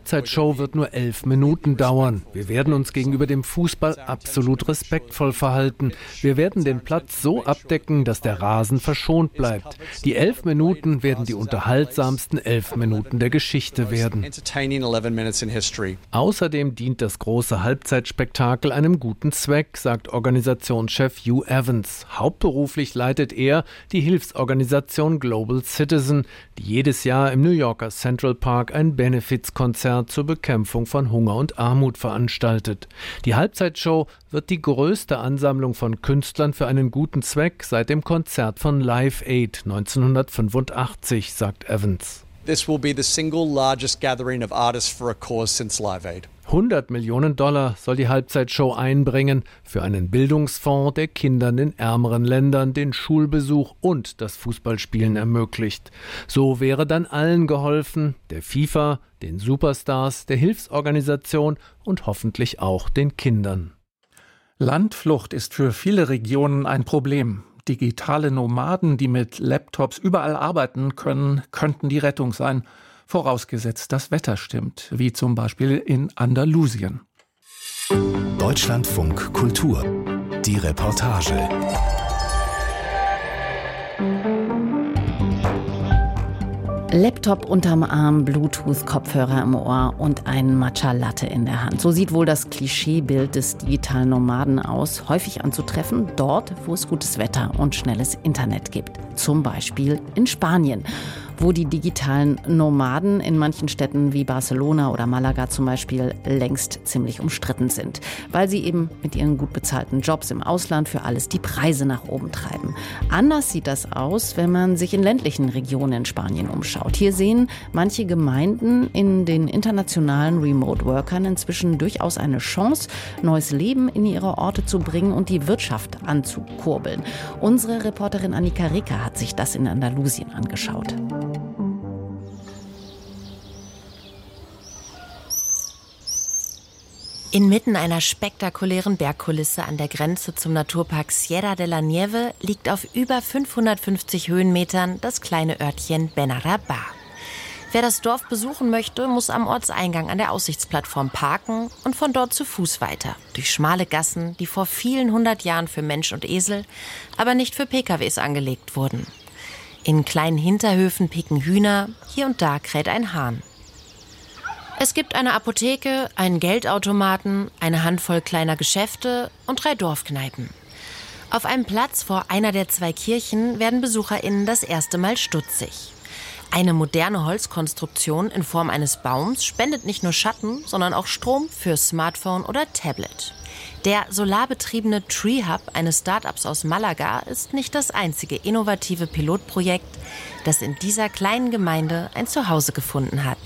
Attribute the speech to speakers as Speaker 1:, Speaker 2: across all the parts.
Speaker 1: Halbzeitshow wird nur 11 Minuten dauern. Wir werden uns gegenüber dem Fußball absolut respektvoll verhalten. Wir werden den Platz so abdecken, dass der Rasen verschont bleibt. Die 11 Minuten werden die unterhaltsamsten 11 Minuten der Geschichte werden. Außerdem dient das große Halbzeitspektakel einem guten Zweck, sagt Organisationschef Hugh Evans. Hauptberuflich leitet er die Hilfsorganisation Global Citizen, die jedes Jahr im New Yorker Central Park ein Benefizkonzert zur Bekämpfung von Hunger und Armut veranstaltet. Die Halbzeitshow wird die größte Ansammlung von Künstlern für einen guten Zweck seit dem Konzert von Live Aid 1985, sagt Evans.
Speaker 2: This will be the single largest gathering of artists for a cause since Live Aid.
Speaker 1: $100 Millionen soll die Halbzeitshow einbringen für einen Bildungsfonds, der Kindern in ärmeren Ländern den Schulbesuch und das Fußballspielen ermöglicht. So wäre dann allen geholfen, der FIFA, den Superstars, der Hilfsorganisation und hoffentlich auch den Kindern.
Speaker 3: Landflucht ist für viele Regionen ein Problem. Digitale Nomaden, die mit Laptops überall arbeiten können, könnten die Rettung sein. Vorausgesetzt, das Wetter stimmt, wie zum Beispiel in Andalusien.
Speaker 4: Deutschlandfunk Kultur. Die Reportage.
Speaker 5: Laptop unterm Arm, Bluetooth-Kopfhörer im Ohr und ein Matcha-Latte in der Hand. So sieht wohl das Klischeebild des digitalen Nomaden aus. Häufig anzutreffen dort, wo es gutes Wetter und schnelles Internet gibt. Zum Beispiel in Spanien, wo die digitalen Nomaden in manchen Städten wie Barcelona oder Malaga zum Beispiel längst ziemlich umstritten sind, weil sie eben mit ihren gut bezahlten Jobs im Ausland für alles die Preise nach oben treiben. Anders sieht das aus, wenn man sich in ländlichen Regionen in Spanien umschaut. Hier sehen manche Gemeinden in den internationalen Remote-Workern inzwischen durchaus eine Chance, neues Leben in ihre Orte zu bringen und die Wirtschaft anzukurbeln. Unsere Reporterin Annika Reker hat sich das in Andalusien angeschaut.
Speaker 6: Inmitten einer spektakulären Bergkulisse an der Grenze zum Naturpark Sierra de la Nieve liegt auf über 550 Höhenmetern das kleine Örtchen Benarabá. Wer das Dorf besuchen möchte, muss am Ortseingang an der Aussichtsplattform parken und von dort zu Fuß weiter, durch schmale Gassen, die vor vielen 100 Jahren für Mensch und Esel, aber nicht für PKWs angelegt wurden. In kleinen Hinterhöfen picken Hühner, hier und da kräht ein Hahn. Es gibt eine Apotheke, einen Geldautomaten, eine Handvoll kleiner Geschäfte und 3 Dorfkneipen. Auf einem Platz vor einer der 2 Kirchen werden BesucherInnen das erste Mal stutzig. Eine moderne Holzkonstruktion in Form eines Baums spendet nicht nur Schatten, sondern auch Strom für Smartphone oder Tablet. Der solarbetriebene Tree Hub eines Start-ups aus Malaga ist nicht das einzige innovative Pilotprojekt, das in dieser kleinen Gemeinde ein Zuhause gefunden hat.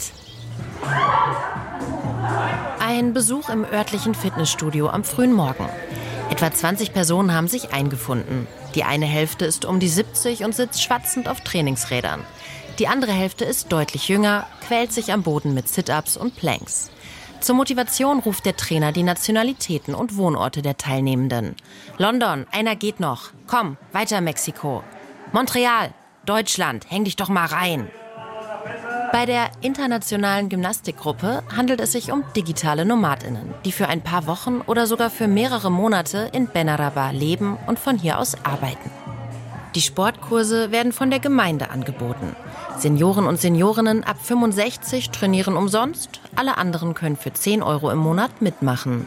Speaker 6: Ein Besuch im örtlichen Fitnessstudio am frühen Morgen. Etwa 20 Personen haben sich eingefunden. Die eine Hälfte ist um die 70 und sitzt schwatzend auf Trainingsrädern. Die andere Hälfte ist deutlich jünger, quält sich am Boden mit Sit-ups und Planks. Zur Motivation ruft der Trainer die Nationalitäten und Wohnorte der Teilnehmenden. London, einer geht noch. Komm, weiter Mexiko. Montreal, Deutschland, häng dich doch mal rein. Bei der internationalen Gymnastikgruppe handelt es sich um digitale NomadInnen, die für ein paar Wochen oder sogar für mehrere Monate in Benarabá leben und von hier aus arbeiten. Die Sportkurse werden von der Gemeinde angeboten. Senioren und Seniorinnen ab 65 trainieren umsonst, alle anderen können für 10 € im Monat mitmachen.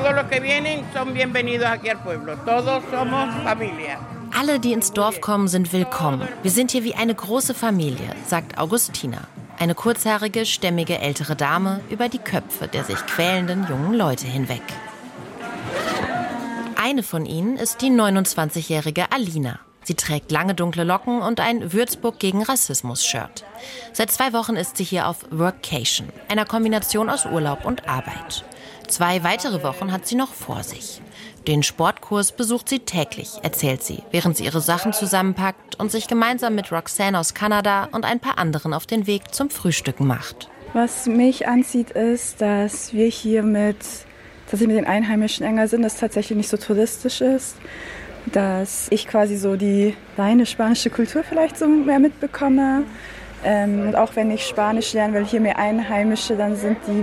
Speaker 6: Alle, die ins Dorf kommen, sind willkommen. Wir sind hier wie eine große Familie, sagt Augustina. Eine kurzhaarige, stämmige ältere Dame über die Köpfe der sich quälenden jungen Leute hinweg. Eine von ihnen ist die 29-jährige Alina. Sie trägt lange dunkle Locken und ein Würzburg gegen Rassismus-Shirt. Seit 2 Wochen ist sie hier auf Workation, einer Kombination aus Urlaub und Arbeit. 2 weitere Wochen hat sie noch vor sich. Den Sportkurs besucht sie täglich, erzählt sie, während sie ihre Sachen zusammenpackt und sich gemeinsam mit Roxanne aus Kanada und ein paar anderen auf den Weg zum Frühstücken macht.
Speaker 7: Was mich anzieht, ist, dass wir hier mit den Einheimischen enger sind, dass es tatsächlich nicht so touristisch ist. Dass ich quasi so die reine spanische Kultur vielleicht so mehr mitbekomme. Und auch wenn ich Spanisch lerne, weil hier mehr Einheimische dann sind, die